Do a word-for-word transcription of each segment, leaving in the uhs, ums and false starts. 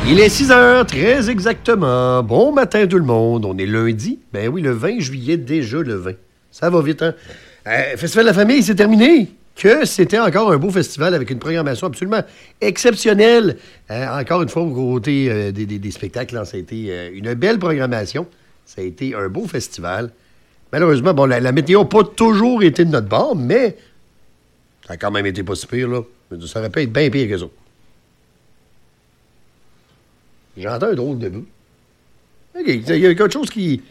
Il est six heures, très exactement. Bon matin tout le monde. On est lundi. Ben oui, le vingt juillet, déjà le vingt. Ça va vite, hein? Euh, Festival de la famille, c'est terminé. Que c'était encore un beau festival avec une programmation absolument exceptionnelle. Euh, encore une fois, au côté euh, des, des, des spectacles, là, ça a été euh, une belle programmation. Ça a été un beau festival. Malheureusement, bon, la, la météo n'a pas toujours été de notre bord, mais ça a quand même été pas si pire, là. Ça aurait pu être bien pire que ça. J'entends un drôle de bruit. OK, il y a quelque chose qui...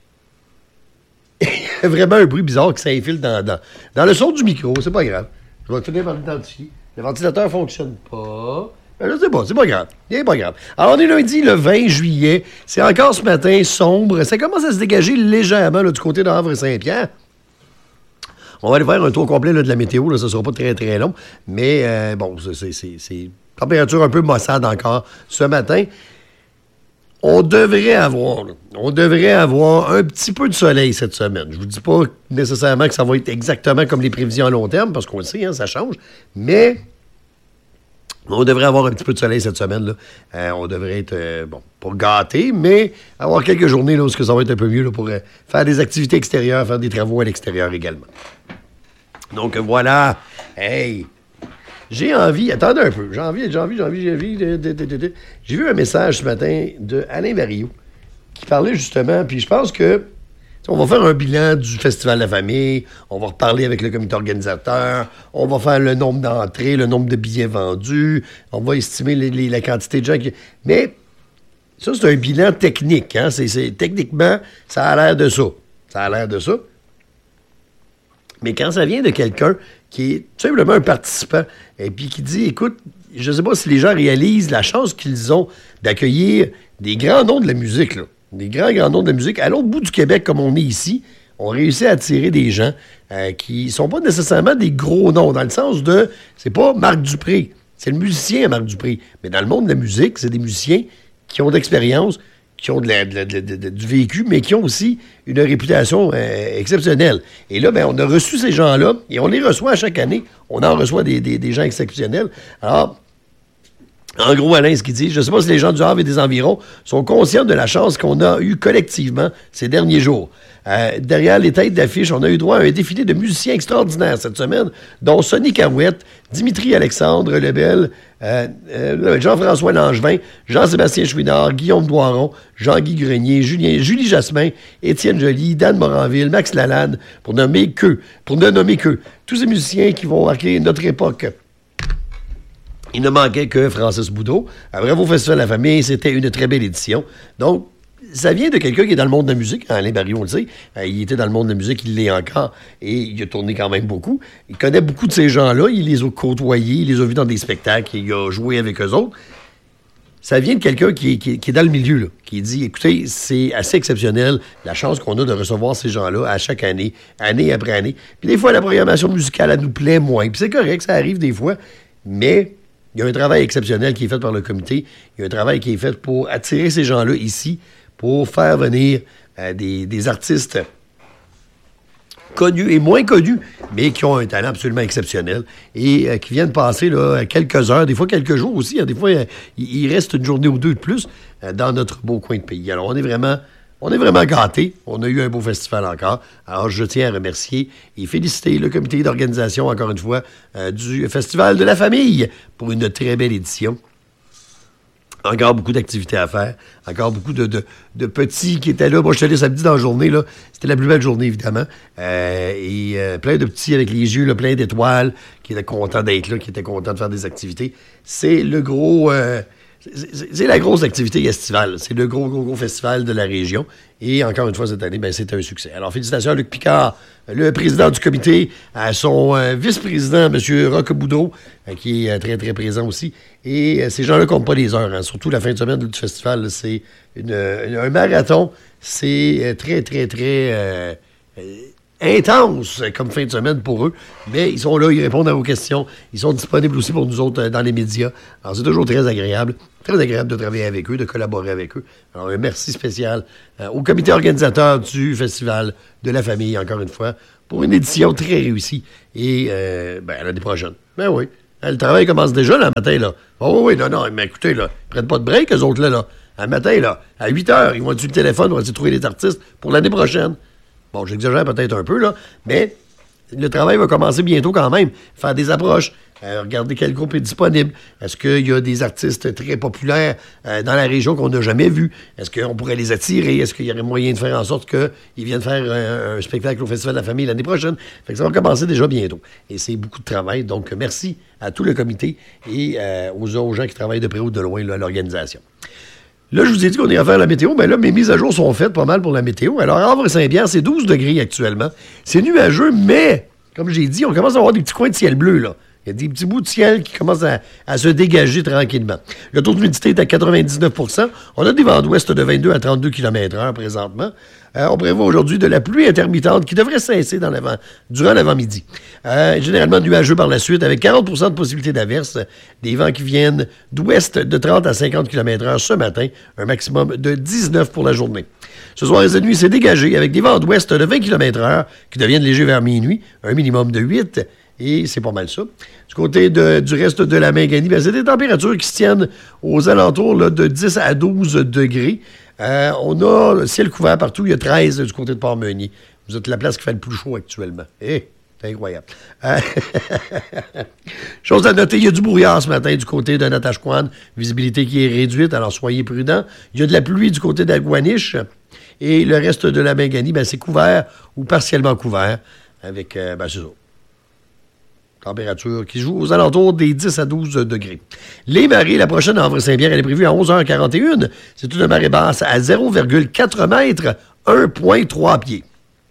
Il y a vraiment un bruit bizarre qui s'infile dans, dans, dans le son du micro. C'est pas grave. Je vais finir par l'identifier. Le ventilateur ne fonctionne pas. Ben là, c'est pas, c'est pas grave. C'est pas grave. Alors, on est lundi, le vingt juillet. C'est encore ce matin sombre. Ça commence à se dégager légèrement là, du côté de Havre-Saint-Pierre. On va aller faire un tour complet là, de la météo. Là. Ça ne sera pas très, très long. Mais, euh, bon, c'est, c'est, c'est température un peu maussade encore ce matin. On devrait avoir, là, on devrait avoir un petit peu de soleil cette semaine. Je vous dis pas nécessairement que ça va être exactement comme les prévisions à long terme, parce qu'on le sait, hein, ça change, mais on devrait avoir un petit peu de soleil cette semaine. Là. Euh, on devrait être, euh, bon, pas gâté, mais avoir quelques journées là, où ça va être un peu mieux là, pour euh, faire des activités extérieures, faire des travaux à l'extérieur également. Donc voilà, hey! J'ai envie, attendez un peu, j'ai envie, j'ai envie, j'ai envie, j'ai envie, de, de, de, de, de. J'ai vu un message ce matin de Alain Barriot qui parlait justement, puis je pense que on va faire un bilan du Festival de la famille, on va reparler avec le comité organisateur, on va faire le nombre d'entrées, le nombre de billets vendus, on va estimer les, les, la quantité de gens qui... Mais ça, c'est un bilan technique, hein? C'est, c'est, techniquement, ça a l'air de ça. Ça a l'air de ça. Mais quand ça vient de quelqu'un qui est tout simplement un participant, et puis qui dit, écoute, je ne sais pas si les gens réalisent la chance qu'ils ont d'accueillir des grands noms de la musique, là. Des grands, grands noms de la musique. À l'autre bout du Québec, comme on est ici, on réussit à attirer des gens euh, qui ne sont pas nécessairement des gros noms, dans le sens de, c'est pas Marc Dupré, c'est le musicien Marc Dupré. Mais dans le monde de la musique, c'est des musiciens qui ont d'expérience, qui ont de la, de la, de, de, de, du vécu, mais qui ont aussi une réputation euh, exceptionnelle. Et là, ben, on a reçu ces gens-là, et on les reçoit à chaque année. On en reçoit des, des, des gens exceptionnels. Alors, en gros, Alain, ce qu'il dit, je ne sais pas si les gens du Havre et des environs sont conscients de la chance qu'on a eue collectivement ces derniers jours. Euh, derrière les têtes d'affiche, on a eu droit à un défilé de musiciens extraordinaires cette semaine, dont Sonny Carouette, Dimitri Alexandre Lebel, euh, euh, Jean-François Langevin, Jean-Sébastien Chouinard, Guillaume Doiron, Jean-Guy Grenier, Julien, Julie Jasmin, Étienne Joly, Dan Moranville, Max Lalanne, pour nommer que, pour ne nommer que, tous ces musiciens qui vont marquer notre époque. Il ne manquait que Francis Boudreau. À Bravo Festival de la famille, c'était une très belle édition. Donc, ça vient de quelqu'un qui est dans le monde de la musique. Alain Barriot, on le sait. Euh, il était dans le monde de la musique, il l'est encore. Et il a tourné quand même beaucoup. Il connaît beaucoup de ces gens-là. Il les a côtoyés, il les a vus dans des spectacles, il a joué avec eux autres. Ça vient de quelqu'un qui est, qui, est, qui est dans le milieu, là, qui dit, écoutez, c'est assez exceptionnel la chance qu'on a de recevoir ces gens-là à chaque année, année après année. Puis des fois, la programmation musicale, elle nous plaît moins. Puis c'est correct, ça arrive des fois, mais... Il y a un travail exceptionnel qui est fait par le comité. Il y a un travail qui est fait pour attirer ces gens-là ici, pour faire venir euh, des, des artistes connus et moins connus, mais qui ont un talent absolument exceptionnel et euh, qui viennent passer là, quelques heures, des fois quelques jours aussi. Hein, des fois, euh, il reste une journée ou deux de plus euh, dans notre beau coin de pays. Alors, on est vraiment... On est vraiment gâtés. On a eu un beau festival encore. Alors, je tiens à remercier et féliciter le comité d'organisation, encore une fois, euh, du Festival de la famille pour une très belle édition. Encore beaucoup d'activités à faire. Encore beaucoup de, de, de petits qui étaient là. Moi, je suis allé samedi dans la journée. Là. C'était la plus belle journée, évidemment. Euh, et euh, plein de petits avec les yeux là, plein d'étoiles qui étaient contents d'être là, qui étaient contents de faire des activités. C'est le gros... Euh, C'est, c'est la grosse activité estivale. C'est le gros, gros, gros festival de la région. Et encore une fois, cette année, ben, c'était un succès. Alors, félicitations à Luc Picard, le président du comité, à son euh, vice-président, M. Roch Boudreau, euh, qui est euh, très, très présent aussi. Et euh, ces gens-là comptent pas les heures. Hein. Surtout la fin de semaine du festival, là, c'est une, une, un marathon. C'est euh, très, très, très... Euh, euh, intense comme fin de semaine pour eux, mais ils sont là, ils répondent à vos questions, ils sont disponibles aussi pour nous autres euh, dans les médias. Alors, c'est toujours très agréable, très agréable de travailler avec eux, de collaborer avec eux. Alors, un merci spécial euh, au comité organisateur du Festival de la famille, encore une fois, pour une édition très réussie et euh, ben, à l'année prochaine. Ben oui, Le travail commence déjà le matin, là. Oh oui, non, non, mais écoutez, là, ils prennent pas de break, eux autres, là, là. Le matin, là, à huit heures, ils vont utiliser le téléphone, ils vont essayer de trouver des artistes pour l'année prochaine. Bon, j'exagère peut-être un peu, là, mais le travail va commencer bientôt quand même. Faire des approches, euh, regarder quel groupe est disponible. Est-ce qu'il y a des artistes très populaires euh, dans la région qu'on n'a jamais vus? Est-ce qu'on pourrait les attirer? Est-ce qu'il y aurait moyen de faire en sorte qu'ils viennent faire un, un spectacle au Festival de la Famille l'année prochaine? Fait que ça va commencer déjà bientôt. Et c'est beaucoup de travail. Donc, merci à tout le comité et euh, aux, aux gens qui travaillent de près ou de loin là, à l'organisation. Là, je vous ai dit qu'on irait faire la météo, mais là, mes mises à jour sont faites pas mal pour la météo. Alors, Havre-Saint-Pierre, c'est douze degrés actuellement. C'est nuageux, mais, comme j'ai dit, on commence à avoir des petits coins de ciel bleu, là. Il y a des petits bouts de ciel qui commencent à, à se dégager tranquillement. Le taux d'humidité est à quatre-vingt-dix-neuf pour cent. On a des vents d'ouest de vingt-deux à trente-deux kilomètres heure présentement. Euh, on prévoit aujourd'hui de la pluie intermittente qui devrait cesser dans l'avant, durant l'avant-midi. Euh, généralement nuageux par la suite, avec quarante pour cent de possibilité d'averse. Des vents qui viennent d'ouest de trente à cinquante kilomètres heure ce matin. Un maximum de dix-neuf pour la journée. Ce soir et cette nuit, c'est dégagé avec des vents d'ouest de vingt kilomètres heure qui deviennent légers vers minuit. Un minimum de huit. Et c'est pas mal ça. Du côté de, du reste de la Mingani, ben c'est des températures qui se tiennent aux alentours là, de dix à douze degrés. Euh, on a le ciel couvert partout. Il y a treize du côté de Port-Meunier. Vous êtes la place qui fait le plus chaud actuellement. Eh, c'est incroyable. Euh, chose à noter, il y a du brouillard ce matin du côté de Natashquan. Visibilité qui est réduite, alors soyez prudents. Il y a de la pluie du côté d'Aguaniche. Et le reste de la Mingani, ben, c'est couvert ou partiellement couvert. Avec, euh, ben, c'est ça. Température qui joue aux alentours des dix à douze degrés. Les marées, la prochaine à Havre-Saint-Pierre, elle est prévue à onze heures quarante et une. C'est une marée basse à zéro virgule quatre mètres, un virgule trois pieds.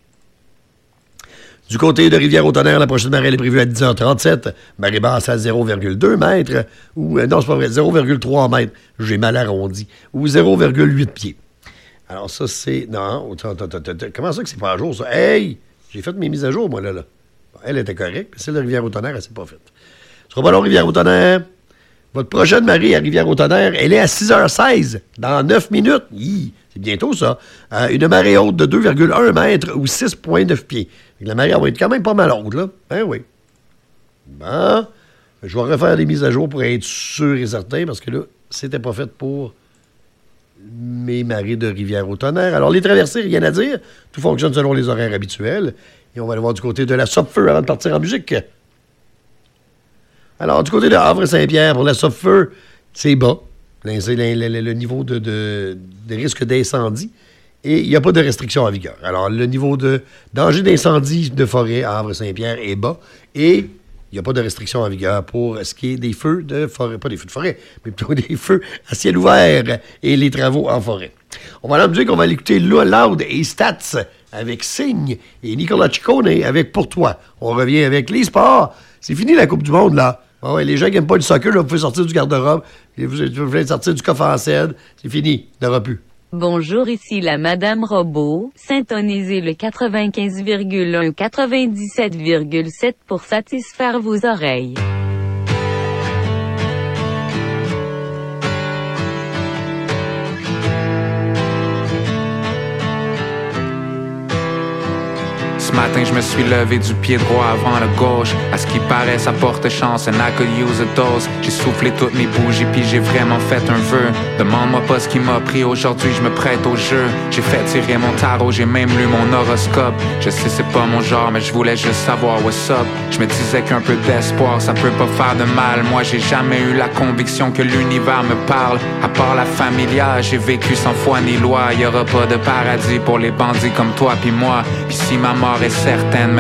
Du côté de Rivière-au-Tonnerre, la prochaine marée, elle est prévue à dix heures trente-sept. Marée basse à zéro virgule deux mètres. Ou, euh, non, c'est pas vrai, zéro virgule trois mètres. J'ai mal arrondi. Ou zéro virgule huit pieds. Alors ça, c'est... Non, attends, attends, attends, comment ça que c'est pas à jour, ça? Hey! J'ai fait mes mises à jour, moi, là, là. Elle était correcte, mais celle de Rivière-au-Tonnerre, elle s'est pas faite. Ce sera pas long, Rivière-au-Tonnerre. Votre prochaine marée à Rivière-au-Tonnerre, elle est à six heures seize, dans neuf minutes. Hi, c'est bientôt, ça. Euh, une marée haute de deux virgule un mètres ou six virgule neuf pieds. La marée va être quand même pas mal haute, là. Ben oui. Bon. Je vais refaire des mises à jour pour être sûr et certain, parce que là, c'était pas fait pour mes marées de Rivière-au-Tonnerre. Alors, les traversées, rien à dire. Tout fonctionne selon les horaires habituels. Et on va aller voir du côté de la Sopfeu avant de partir en musique. Alors, du côté de Havre-Saint-Pierre, pour la Sopfeu, c'est bas. C'est le, le, le niveau de, de, de risque d'incendie. Et il n'y a pas de restriction en vigueur. Alors, le niveau de danger d'incendie de forêt à Havre-Saint-Pierre est bas. Et il n'y a pas de restriction en vigueur pour ce qui est des feux de forêt. Pas des feux de forêt, mais plutôt des feux à ciel ouvert et les travaux en forêt. On va aller en musique, on va l'écouter Loud et Stats avec Signe et Nicolas Ciccone avec Pour toi. On revient avec les sports. C'est fini la Coupe du Monde, là. Ah ouais, les gens qui n'aiment pas le soccer, là, vous pouvez sortir du garde-robe. Vous pouvez sortir du coffre en cèdre. C'est fini. Il n'y aura plus. Bonjour, ici la Madame Robot. Syntonisez le quatre-vingt-quinze virgule un quatre-vingt-dix-sept virgule sept pour satisfaire vos oreilles. Ce matin, je me suis levé du pied droit avant le gauche. À ce qui paraît, ça porte chance, and I could use a dose. J'ai soufflé toutes mes bougies, puis j'ai vraiment fait un vœu. Demande-moi pas ce qui m'a pris aujourd'hui, je me prête au jeu. J'ai fait tirer mon tarot, j'ai même lu mon horoscope. Je sais c'est pas mon genre, mais je voulais juste savoir what's up. Je me disais qu'un peu d'espoir, ça peut pas faire de mal. Moi, j'ai jamais eu la conviction que l'univers me parle. À part la familia, j'ai vécu sans foi ni loi. Y'aura pas de paradis pour les bandits comme toi puis moi. Puis si ma mort est certaine,